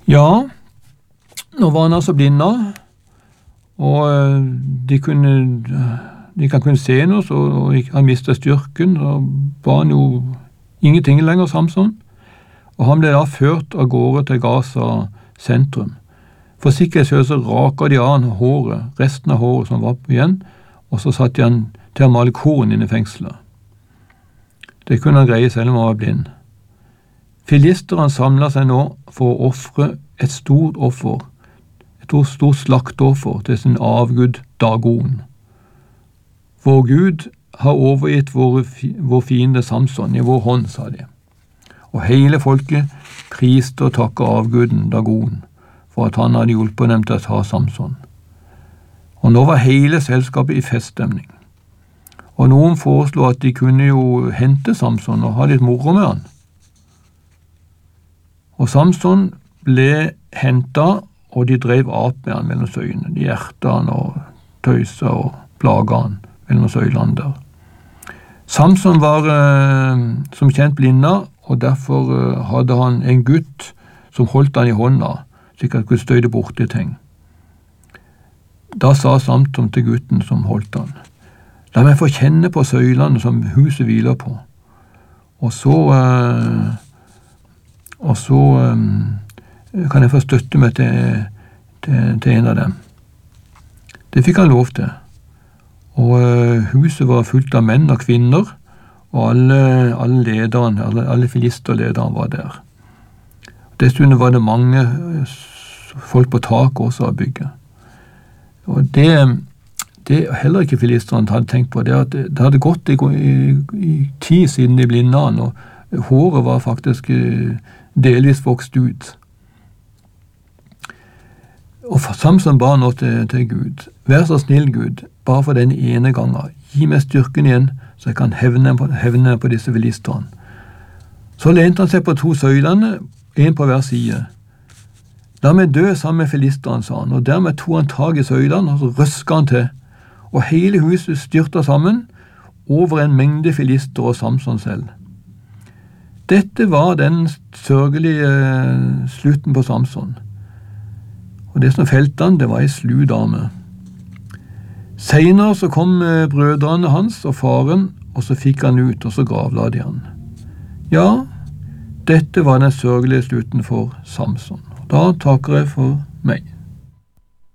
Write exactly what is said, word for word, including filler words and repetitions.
Ja, nå var han altså blinda, og de, kunne, de kan kunne se noe, og han mistet styrken, og var han jo ingenting lenger, Samson. Og han ble da ført av gårde til Gaza sentrum. For sikkerhets så raket de av håret, resten av håret som var igjen, og så satt de han til å male korn inne i fengselet. Det kunne han greie selv om han var blind. Filisterne samlet seg nå for å offre et stort offer, et stort slakteoffer til sin avgud Dagon. Vår Gud har overgitt vår, vår fiende Samson i vår hånd, sa de. Og hele folket priste og takket avguden Dagon for at han hadde hjulpet dem til å ta Samson. Og nå var hele selskapet i feststemning. Og noen foreslo at de kunne jo hente Samson og ha litt moro med han. Og Samson ble hentet, og de drev ap med han mellom søyene. De hjertet han og tøysa og plaga han mellom søylene der. Samson var eh, som kjent blinda, og derfor eh, hadde han en gutt som holdt han i hånda, slik at han kunne støyde bort i ting. Da sa Samson til gutten som holdt han: «La meg få kjenne på søylene som huset hviler på.» Og så, eh, og så eh, kan jeg få støtte meg til, til, til en av dem. Det fikk han lov til. Og eh, huset var fullt av menn og kvinner, og alle, alle lederne, alle, alle filisterlederne var der. Dessuten var det mange folk på taket også av bygget. Og det, det heller ikke filisterne hadde tenkt på, det at det hadde gått i, i, i tid siden de blinde han, og håret var faktisk delvis vokst ut. Og Samson ba nå til, til Gud: «Vær så snill, Gud, bare for den ene gangen, gi meg styrken igjen, så jeg kan hevne på, hevne på disse filisterne.» Så lente han seg på to søylene, en på hver side. «La meg dø sammen med filisteren», sa han, og dermed tog han tag i søylene, og så røsket han til, og hele huset styrtet sammen over en mengde filister og Samson selv. Dette var den sørgelige slutten på Samson. Og det som felte han, det var en slu dame. Senere så kom brødrene hans og faren, og så fikk han ut, og så gravla de han. Ja, dette var den sørgelige slutten for Samson. Da takker jeg for meg.